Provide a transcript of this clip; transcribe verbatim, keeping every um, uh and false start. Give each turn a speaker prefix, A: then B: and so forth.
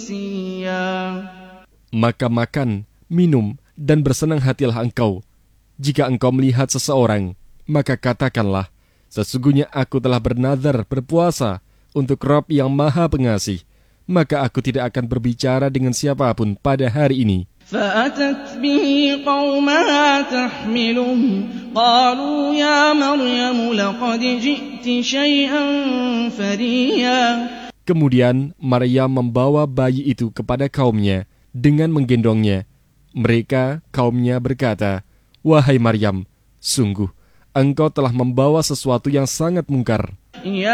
A: Maka makan, minum, dan bersenang hatilah engkau. Jika engkau melihat seseorang, maka katakanlah, sesungguhnya aku telah bernazar berpuasa untuk Rabb yang Maha Pengasih, maka aku tidak akan berbicara dengan siapapun pada hari ini.
B: فأتت به قومها تحمله قالوا يا مريم لقد جئت شيئا فريا.
A: Kemudian Maryam membawa bayi itu kepada kaumnya dengan menggendongnya. Mereka, kaumnya berkata, "Wahai Maryam, sungguh engkau telah membawa sesuatu yang sangat mungkar."